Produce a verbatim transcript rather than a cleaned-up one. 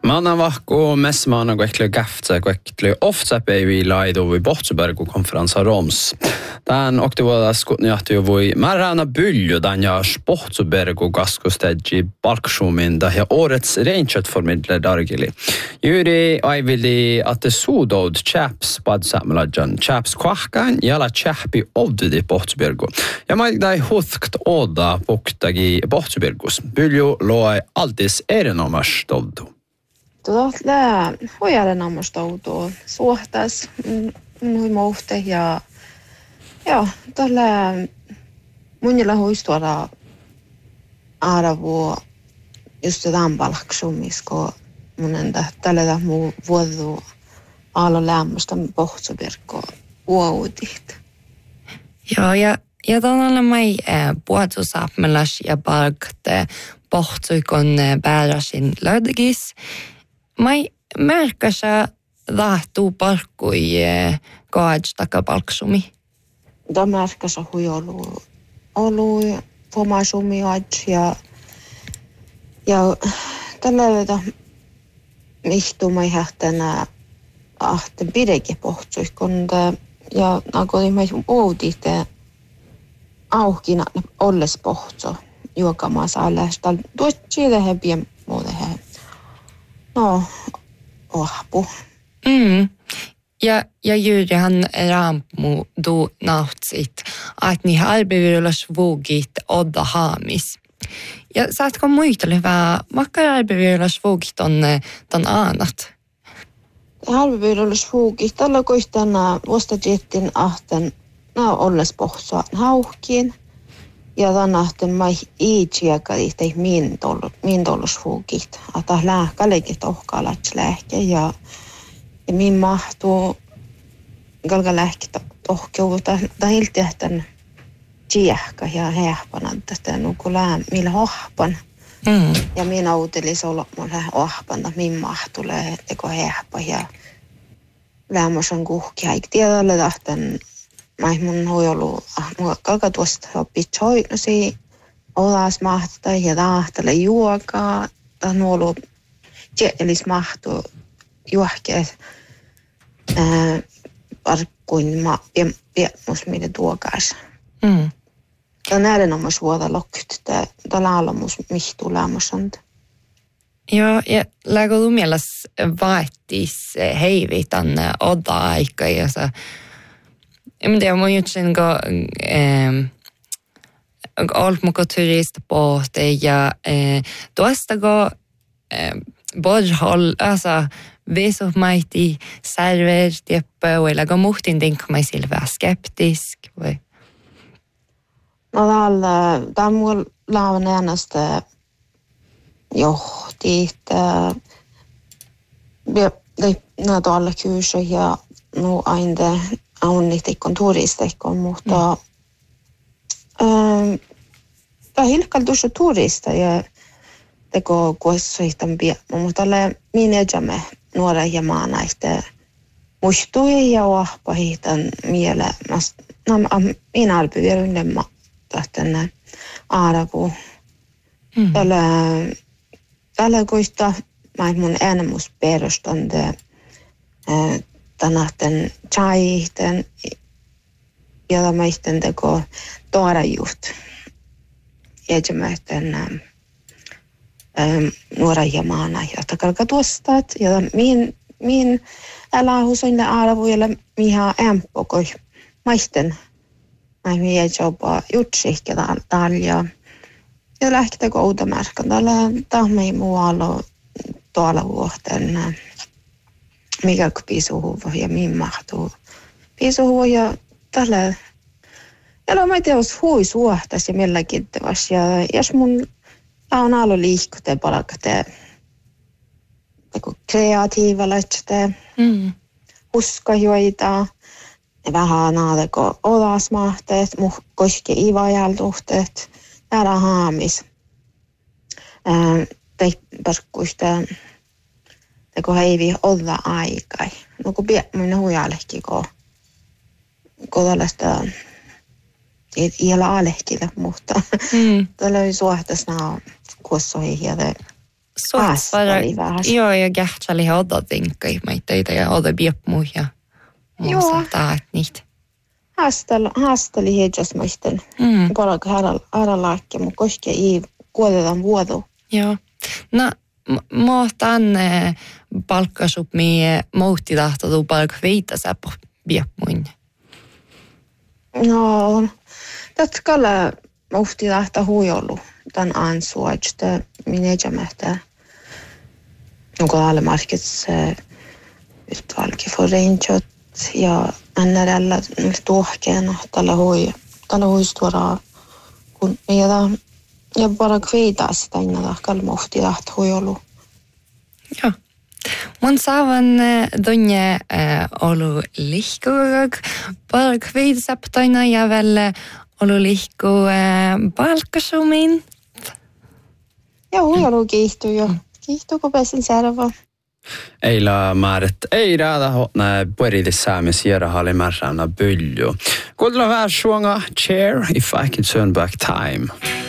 Manna vahko messmaana kuekle gaftsa kuekle ofta päivi laidu vi Bohtsubergu konferensa Roms. Tän oktovuodas kutniahti jo voi määräänä bylju tän ja Bohtsubergu kaskustedji balkshuminda ja årets reinköt formidle dargili. Juri aivili att det sodod chaps badsamlajan chaps kvahkan jala chappi ovdidi Bohtsubergu. Ja maigdai huthkt oda poktagi Bohtsubergus. Bylju loi altis erinomas dovdu. Tuolla hoijalle nammostoutuu suhtas noin muuhte ja ja tuolla monilla huistuoda arvo just tämän palksumisko monen tällä muu vuodu alla lämmöstä Bohtsubergu uudit. Joo ja ja tuolla mai puhuttu saapmelas ja palkte Bohtsuikon päärasin löydäkis. Mai märkäsä lahtuu palkkui kaadж takapalksumi. Da märkäsä hui olu olu pomasumi adž ja ja tällä löytä mihtumai hähtänä ahten pideke Bohtsuikon ja nakoli mai uudite auhkina olles Bohtso juokamaan saaleesta tuosta siitä he pien muuten he no ohpu. Mm. Ja ja Jyrihan rammu du nautsit att ni har beviljats vågit odda hamis. Ja saatko muistella vähän makka har beviljats vågit on ton annat. Har beviljats vågit tällä koistana vuostajettin ahten na olles Bohtsoa hauhkin. Ja tänahten mai iitsiäkari tei min tollu min tollusfuukit. Ata lääkälekin tohkaalats lääke ja ja min mahtuu galga lääke tohkeuta tailtehten tsiähkä ja hähpanan tästä nukulaa millä hohpan. Mm. Ja min autelis olla mulle hohpan min mahtulee teko hähpä ja lämmösen kuhkia. Ik tiedälle tahten Mä mun hoiolu, mun kalka tuosta oppi choinosi, olas mahtaa ja tahtele juokaa. Tämä on ollut tjeelis mahtu juohkeet parkkuin ma piemmus mitä tuokaisi. Mm. Tämä näiden omas vuoda lokkyt, tämä laalamus mihtuu lämmösäntä. Joo, ja läggo du mielas vaattis heivitan odda aika ja se men det var ju sen gå eh allt mycket turister på det ja eh då ska gå eh borghåll alltså vis of mighty server typ eller gå mot in den kommer sig vara skeptisk och no alla de lavan äänestä johtit det när då alla kurser ja nu ainda aunnitikon turistikon, mutta tämä hilkal tuossa turista ja teko kuossoitan piemmu, mutta tällä minäjämme nuora ja maanaista muistui ja vahpahitan mieleen. No, minä alpy vielä ylemmä tähtänä aarapu. Tällä tällä koista mun äänemus perustande tänahten chaihten ja meisten teko toarajuht. Jäjämäisten nuora ja maana ja takalka tuostat ja min min älähusoinne arvoilla miha ämpokoi maisten ai mie jopa jutsihke talja ja lähti kouta märkan tällä tahmei muualla tuolla vuoten mikä piisuhuva ja min mahtuu piisuhuva ja tällä ja mä teos hui suhtas ja milläkin tevas ja jos mun on ollut liikkute palkate teko kreatiivalaiset mm. uskajoita vähän naateko olasmahteet mu koske ivajaltuhteet täällä haamis ää tei parkkuista teko heivi olla aikai no kun pie minä hujalehki ko kodalasta ei iällä alehkille mutta mm. tällä suhtas naa kuossoihin ja haasteli vähän. Joo, ja kähtsali hodda tinkai, mä ei teitä ja hodda biopmuja. Joo. Taat niitä. Haasteli, haasteli heidäs maisten. Mm. Kolka haralaakke, mutta koske ei kuoletaan vuodu. Joo. No, mä tänne palkkasup mie moutti tahtotu palkka veitä säpä biopmuin. No, tätä kalla moutti tahta huijolu. Tän ansua, että minä jämähtää. Onko alle markets utvalgi för reinköt ja N R L tuohkeena tällä hui tällä huistuora kun ja ja bara kveita sitä innan kalmofti läht huijolu. Joo. Mun saavan dunne olu lihkugag bara kveita saptaina ja väl olu lihku palkasumin. Ja huijolu kiihtyy jo. Kiihtyy kun pääsin servoon. Eila määret ei raada hotna pueridis saamis järjahali märräänä bylju. Kuulla vähän suonga chair if I can turn back time.